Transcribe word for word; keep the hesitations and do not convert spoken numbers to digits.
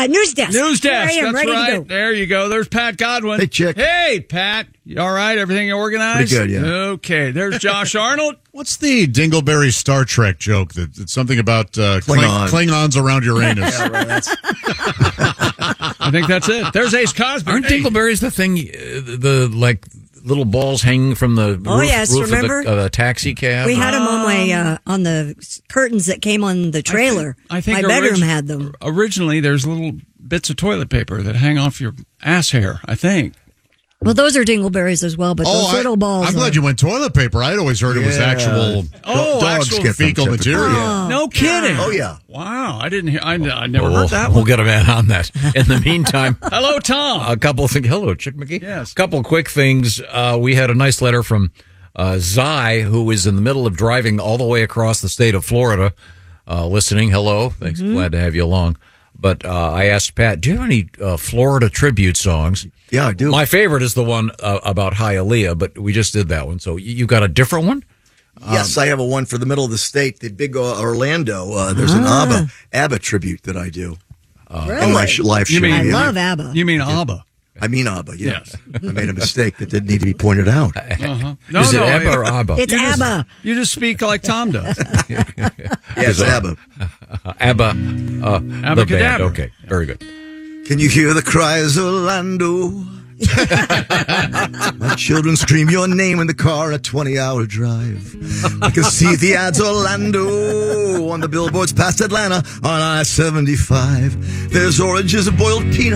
Uh, news desk. News desk. Here I am, That's ready right. to go. There you go. There's Pat Godwin. Hey, chick. Hey, Pat. You all right? Everything organized? Pretty good, yeah. Okay. There's Josh Arnold. What's the Dingleberry Star Trek joke? That it's something about uh, Klingon. Kling- Klingons around Uranus. Yeah, right, that's- I think that's it. There's Ace Cosby. Aren't Hey. dingleberries the thing, uh, the like little balls hanging from the Oh, roof, yes, roof remember? of the uh, taxi cab? We had them on my uh, on the curtains that came on the trailer. I think, I think my bedroom orig- had them. Originally, there's little bits of toilet paper that hang off your ass hair, I think. Well, those are dingleberries as well, but Oh, those little I, balls. I'm glad are- you went toilet paper. I'd always heard it was Yeah. actual Oh, dogs actual get fecal them, material. Oh, No kidding. Oh, yeah. Wow. I didn't hear. I, I never we'll, heard that we'll one. get a man on that. In the meantime, Hello, Tom. a couple of things. Hello, Chick McGee. Yes. A couple of quick things. Uh, we had a nice letter from uh, Zai, who is in the middle of driving all the way across the state of Florida, uh, listening. Hello. Thanks. Mm-hmm. Glad to have you along. But uh, I asked Pat, do you have any uh, Florida tribute songs? Yeah, I do. My favorite is the one uh, about Hialeah, but we just did that one. So you, you got a different one? Yes, I have a one for the middle of the state, the big uh, Orlando. Uh, there's an ABBA ABBA tribute that I do Really? in my sh- live You show. mean- I Yeah. love ABBA. You mean ABBA? I mean ABBA, yes. I made a mistake that didn't need to be pointed out. Uh-huh. No, is it no, ABBA I- or ABBA? It's You just- ABBA. You just speak like Tom does. Yes, ABBA. Uh, ABBA. Uh, the band. Abacadabra. Okay, very good. Can you hear the cries of Orlando? My children scream your name in the car, a twenty-hour drive. I can see the ads Orlando on the billboards past Atlanta on I seventy-five. There's oranges and boiled peanuts.